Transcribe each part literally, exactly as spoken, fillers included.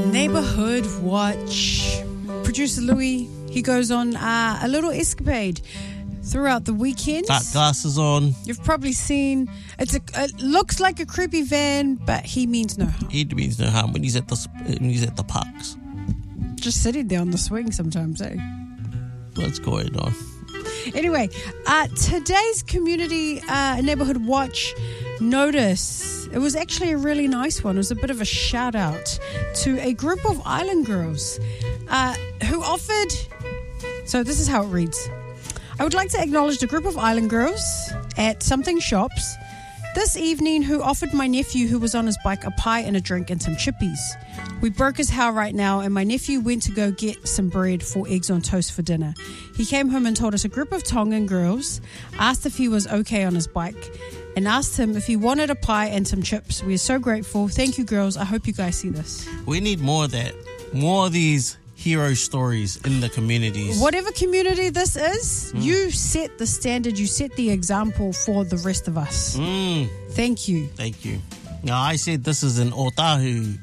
Neighborhood Watch. Producer Louis, he goes on uh, a little escapade throughout the weekend. Dark glasses on. You've probably seen, it's a, it looks like a creepy van, but he means no harm. He means no harm when he's at the when he's at the parks. Just sitting there on the swing sometimes, eh? What's going on? Anyway, uh, today's community uh, neighborhood watch notice, it was actually a really nice one. It was a bit of a shout out to a group of island girls uh, who offered, so this is how it reads. I would like to acknowledge the group of island girls at Something Shops this evening who offered my nephew who was on his bike a pie and a drink and some chippies. We broke as hell right now, and my nephew went to go get some bread for eggs on toast for dinner. He came home and told us a group of Tongan girls asked if he was okay on his bike and asked him if he wanted a pie and some chips. We are so grateful. Thank you, girls. I hope you guys see this. We need more of that. More of these hero stories in the communities. Whatever community this is, mm. you set the standard, you set the example for the rest of us. Mm. Thank you. Thank you. Now, I said this is an Otahu.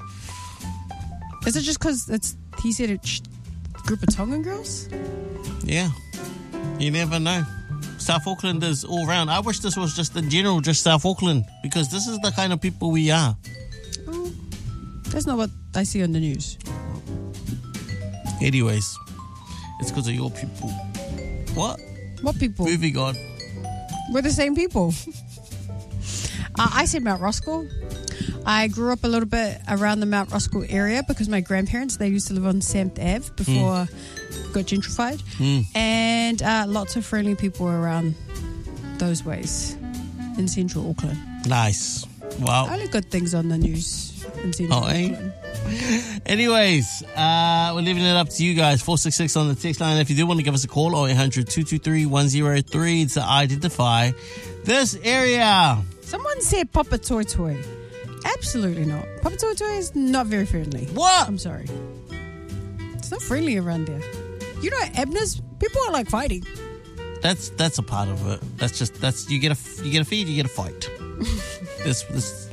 Is it just because it's he said it's a group of Tongan girls? Yeah. You never know. South Auckland is all round. I wish this was just in general, just South Auckland, because this is the kind of people we are. Oh, that's not what I see on the news. Anyways, it's because of your people. What? What people? Moving on. We're the same people. uh, I said Mount Roskill. I grew up a little bit around the Mount Roskill area because my grandparents, they used to live on Samt Ave before mm. it got gentrified. Mm. And uh, lots of friendly people around those ways in central Auckland. Nice. Wow. Only good things on the news in central oh, Auckland. Eh? Anyways, uh, we're leaving it up to you guys. four six six on the text line. If you do want to give us a call, oh eight hundred, two two three, one oh three to identify this area. Someone said Papa Toi Toi. Absolutely not. Papa Toi Toi is not very friendly. What? I'm sorry. It's not friendly around there. You know, Abner's, people are like fighting. That's that's a part of it. That's just, that's, you get a, you get a feed, you get a fight. this, this